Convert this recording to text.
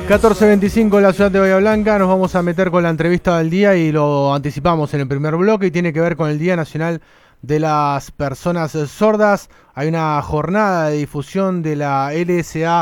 14:25 en la ciudad de Bahía Blanca. Nos vamos a meter con la entrevista del día y lo anticipamos en el primer bloque y tiene que ver con el Día Nacional de las Personas Sordas. Hay una jornada de difusión de la LSA